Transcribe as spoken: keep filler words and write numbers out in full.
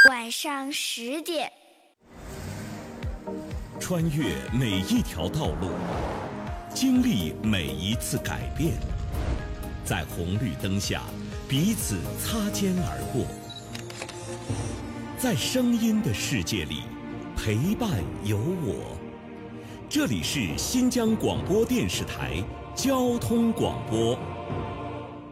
晚上十点， 穿越每一条道路，经历每一次改变，在红绿灯下彼此擦肩而过，在声音的世界里陪伴有我。这里是新疆广播电视台交通广播。